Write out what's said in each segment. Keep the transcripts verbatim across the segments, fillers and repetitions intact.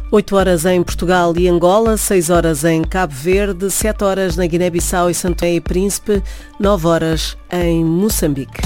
oito horas em Portugal e Angola, seis horas em Cabo Verde, sete horas na Guiné-Bissau e São Tomé e Príncipe, nove horas em Moçambique.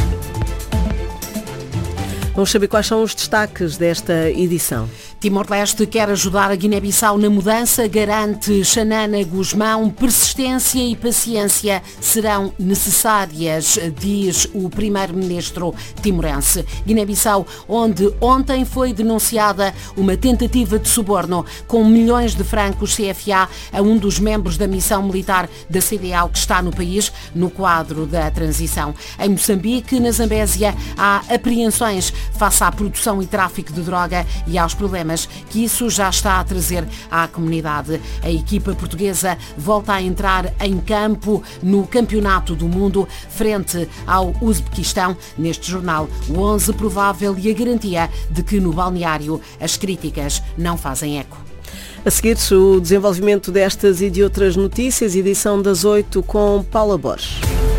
Vamos saber quais são os destaques desta edição. Timor-Leste quer ajudar a Guiné-Bissau na mudança, garante Xanana Gusmão. Persistência e paciência serão necessárias, diz o primeiro-ministro timorense. Guiné-Bissau, onde ontem foi denunciada uma tentativa de suborno com milhões de francos C F A a um dos membros da missão militar da C D A O que está no país, no quadro da transição. Em Moçambique, na Zambésia, há apreensões face à produção e tráfico de droga e aos problemas que isso já está a trazer à comunidade. A equipa portuguesa volta a entrar em campo no Campeonato do Mundo frente ao Uzbequistão. Neste jornal, o onze provável e a garantia de que no balneário as críticas não fazem eco. A seguir, o desenvolvimento destas e de outras notícias, edição das oito com Paula Borges.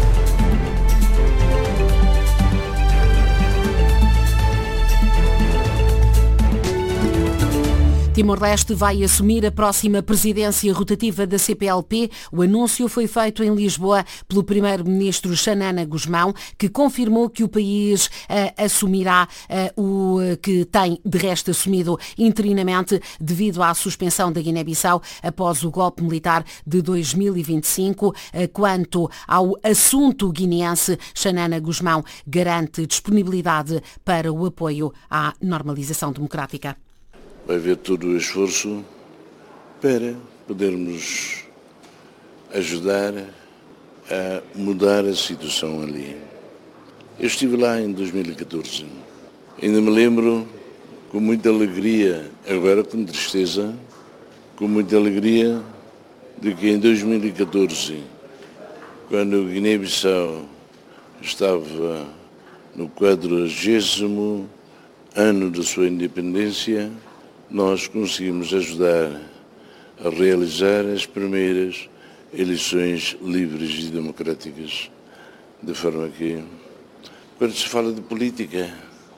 Timor-Leste vai assumir a próxima presidência rotativa da C P L P. O anúncio foi feito em Lisboa pelo primeiro-ministro Xanana Gusmão, que confirmou que o país uh, assumirá uh, o uh, que tem de resto assumido interinamente devido à suspensão da Guiné-Bissau após o golpe militar de dois mil e vinte e cinco. Uh, quanto ao assunto guineense, Xanana Gusmão garante disponibilidade para o apoio à normalização democrática. Vai haver todo o esforço para podermos ajudar a mudar a situação ali. Eu estive lá em dois mil e catorze. Ainda me lembro com muita alegria, agora com tristeza, com muita alegria de que em dois mil e catorze, quando o Guiné-Bissau estava no quadragésimo ano da sua independência, nós conseguimos ajudar a realizar as primeiras eleições livres e democráticas. De forma que, quando se fala de política,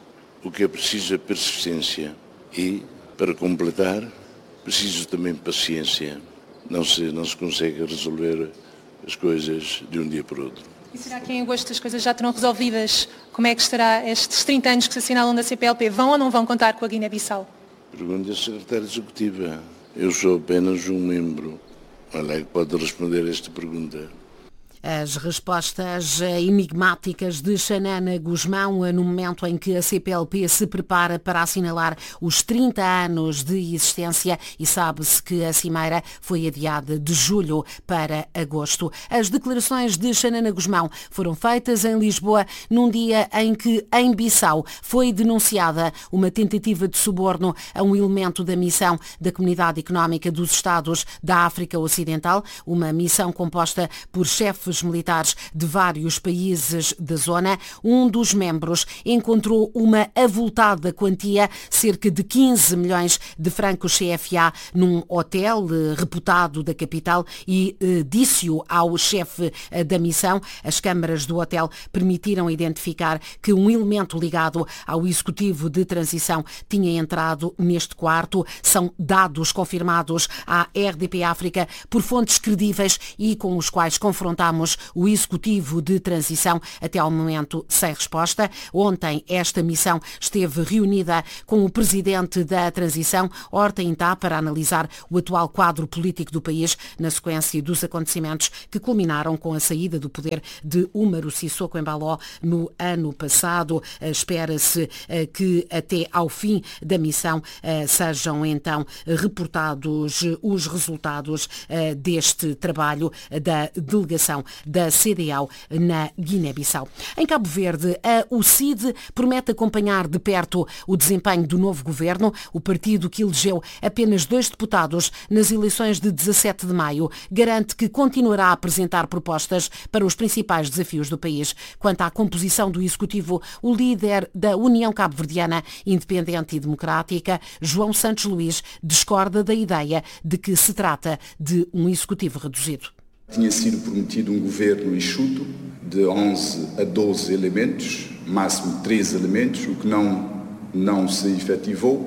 o que é preciso é persistência e, para completar, preciso também paciência. Não se, não se consegue resolver as coisas de um dia para o outro. E será que em agosto as coisas já terão resolvidas? Como é que estará estes trinta anos que se assinalam da C P L P? Vão ou não vão contar com a Guiné-Bissau? Pergunta a secretária executiva. Eu sou apenas um membro. Olha aí que pode responder a esta pergunta. As respostas enigmáticas de Xanana Gusmão no momento em que a C P L P se prepara para assinalar os trinta anos de existência e sabe-se que a cimeira foi adiada de julho para agosto. As declarações de Xanana Gusmão foram feitas em Lisboa num dia em que em Bissau foi denunciada uma tentativa de suborno a um elemento da missão da Comunidade Económica dos Estados da África Ocidental, uma missão composta por chefes militares de vários países da zona. Um dos membros encontrou uma avultada quantia, cerca de quinze milhões de francos C F A, num hotel eh, reputado da capital e eh, disse-o ao chefe eh, da missão. As câmaras do hotel permitiram identificar que um elemento ligado ao executivo de transição tinha entrado neste quarto. São dados confirmados à R D P África por fontes credíveis e com os quais confrontamos o executivo de transição, até ao momento sem resposta. Ontem esta missão esteve reunida com o presidente da transição, Horta Intá, para analisar o atual quadro político do país na sequência dos acontecimentos que culminaram com a saída do poder de Umaru Sissoko Embaló no ano passado. Espera-se que até ao fim da missão sejam então reportados os resultados deste trabalho da delegação da C D A O na Guiné-Bissau. Em Cabo Verde, a U C I D promete acompanhar de perto o desempenho do novo governo. O partido que elegeu apenas dois deputados nas eleições de dezassete de maio garante que continuará a apresentar propostas para os principais desafios do país. Quanto à composição do Executivo, o líder da União Cabo-Verdiana Independente e Democrática, João Santos Luís, discorda da ideia de que se trata de um Executivo reduzido. Tinha sido prometido um governo enxuto de onze a doze elementos, máximo treze elementos, o que não, não se efetivou.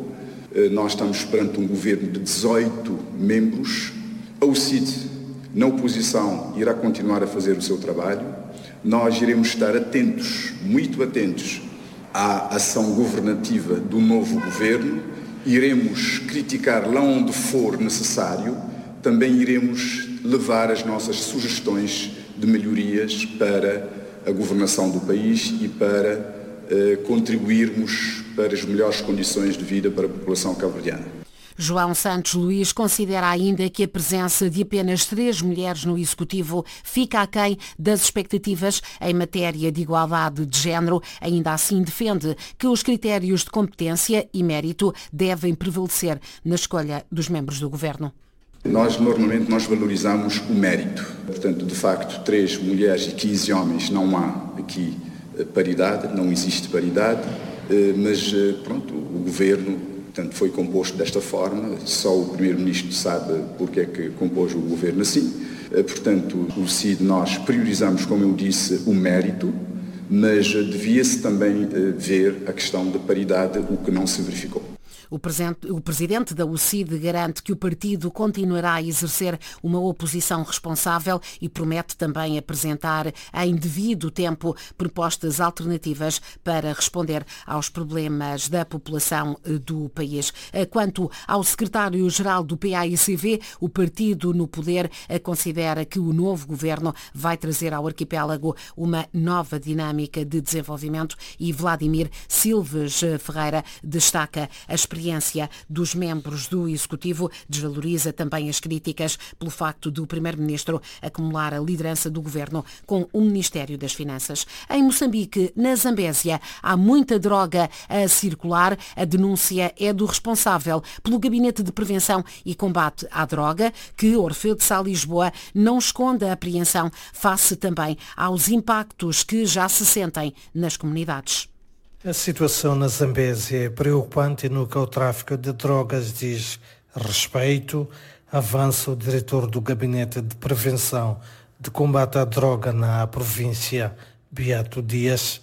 Nós estamos perante um governo de dezoito membros. A U C I D, na oposição, irá continuar a fazer o seu trabalho. Nós iremos estar atentos, muito atentos, à ação governativa do novo governo. Iremos criticar lá onde for necessário. Também iremos levar as nossas sugestões de melhorias para a governação do país e para eh, contribuirmos para as melhores condições de vida para a população cabo-verdiana. João Santos Luís considera ainda que a presença de apenas três mulheres no Executivo fica aquém das expectativas em matéria de igualdade de género. Ainda assim defende que os critérios de competência e mérito devem prevalecer na escolha dos membros do Governo. Nós, normalmente, nós valorizamos o mérito. Portanto, de facto, três mulheres e quinze homens, não há aqui paridade, não existe paridade, mas, pronto, o Governo, portanto, foi composto desta forma, só o Primeiro-Ministro sabe porque é que compôs o Governo assim. Portanto, o C I D nós priorizamos, como eu disse, o mérito, mas devia-se também ver a questão da paridade, o que não se verificou. O presidente da U C I D garante que o partido continuará a exercer uma oposição responsável e promete também apresentar em devido tempo propostas alternativas para responder aos problemas da população do país. Quanto ao secretário-geral do P A I C V, o partido no poder considera que o novo governo vai trazer ao arquipélago uma nova dinâmica de desenvolvimento e Vladimir Silves Ferreira destaca a experiência dos membros do Executivo, desvaloriza também as críticas pelo facto do Primeiro-Ministro acumular a liderança do Governo com o Ministério das Finanças. Em Moçambique, na Zambésia, há muita droga a circular. A denúncia é do responsável pelo Gabinete de Prevenção e Combate à Droga, que Orfeu de Sá Lisboa não esconde a apreensão face também aos impactos que já se sentem nas comunidades. A situação na Zambésia é preocupante no que ao tráfico de drogas diz respeito, avança o diretor do Gabinete de Prevenção de Combate à Droga na província, Beato Dias.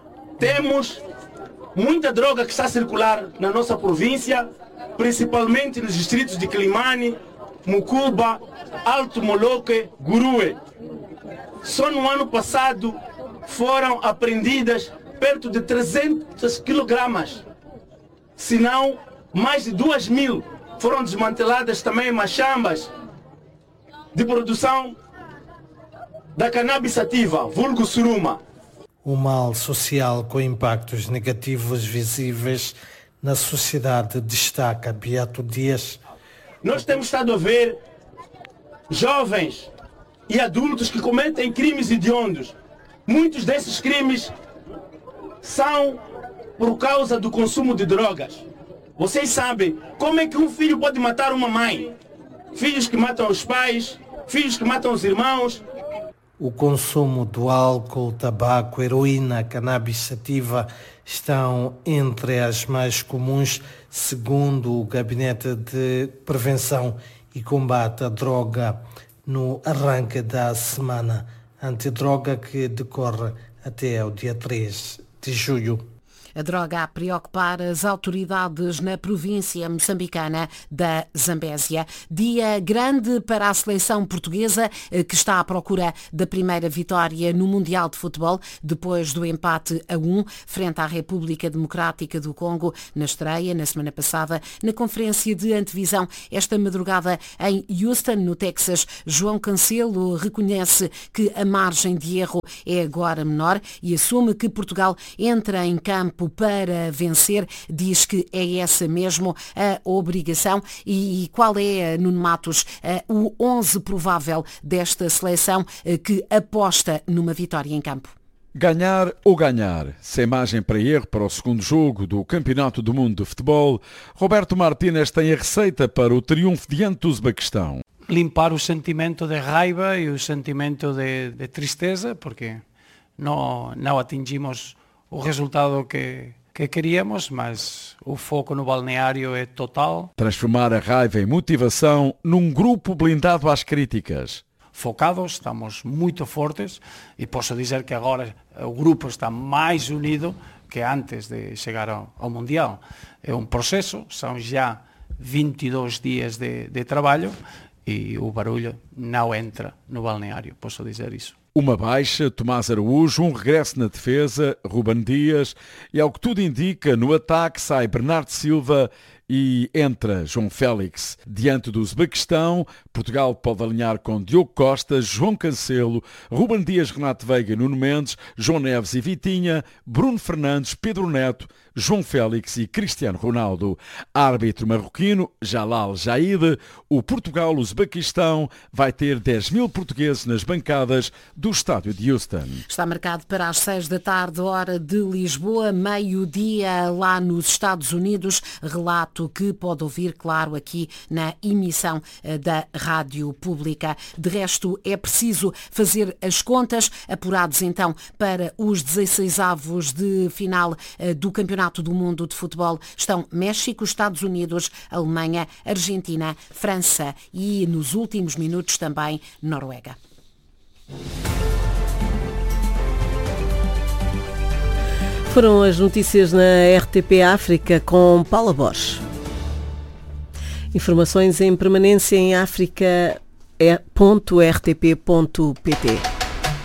Temos muita droga que está a circular na nossa província, principalmente nos distritos de Climane, Mucuba, Alto Moloque, Gurue. Só no ano passado foram apreendidas perto de trezentos quilogramas, se não mais de duas mil. Foram desmanteladas também machambas de produção da cannabis sativa, vulgo suruma. O mal social com impactos negativos visíveis na sociedade, destaca Beato Dias. Nós temos estado a ver jovens e adultos que cometem crimes hediondos. Muitos desses crimes são por causa do consumo de drogas. Vocês sabem como é que um filho pode matar uma mãe? Filhos que matam os pais, filhos que matam os irmãos. O consumo do álcool, tabaco, heroína, cannabis sativa estão entre as mais comuns, segundo o Gabinete de Prevenção e Combate à Droga, no arranque da Semana Antidroga, que decorre até ao dia três de julho. A droga a preocupar as autoridades na província moçambicana da Zambésia. Dia grande para a seleção portuguesa, que está à procura da primeira vitória no Mundial de Futebol, depois do empate a um, frente à República Democrática do Congo, na estreia, na semana passada, na conferência de antevisão, esta madrugada em Houston, no Texas. João Cancelo reconhece que a margem de erro é agora menor e assume que Portugal entra em campo para vencer, diz que é essa mesmo a obrigação. E qual é, Nuno Matos, o onze provável desta seleção que aposta numa vitória em campo? Ganhar ou ganhar, sem margem para erro para o segundo jogo do Campeonato do Mundo de Futebol, Roberto Martínez tem a receita para o triunfo diante do Uzbequistão. Limpar o sentimento de raiva e o sentimento de, de tristeza, porque não, não atingimos o resultado que, que queríamos, mas o foco no balneário é total. Transformar a raiva em motivação num grupo blindado às críticas. Focados, estamos muito fortes e posso dizer que agora o grupo está mais unido que antes de chegar ao, ao Mundial. É um processo, são já vinte e dois dias de, de trabalho e o barulho não entra no balneário, posso dizer isso. Uma baixa, Tomás Araújo, um regresso na defesa, Ruben Dias, e ao que tudo indica, no ataque sai Bernardo Silva e entra João Félix. Diante do Uzbequistão, Portugal pode alinhar com Diogo Costa, João Cancelo, Ruben Dias, Renato Veiga e Nuno Mendes, João Neves e Vitinha, Bruno Fernandes, Pedro Neto, João Félix e Cristiano Ronaldo. Árbitro marroquino, Jalal Jaid. O Portugal-Uzbequistão vai ter dez mil portugueses nas bancadas do estádio de Houston. Está marcado para as seis da tarde, hora de Lisboa, meio-dia lá nos Estados Unidos. Relato que pode ouvir, claro, aqui na emissão da Rádio Pública. De resto, é preciso fazer as contas, apurados então para os dezesseisavos de final do Campeonato do Mundo de Futebol. Estão México, Estados Unidos, Alemanha, Argentina, França e, nos últimos minutos, também Noruega. Foram as notícias na R T P África com Paula Borges. Informações em permanência em africa ponto r t p ponto p t.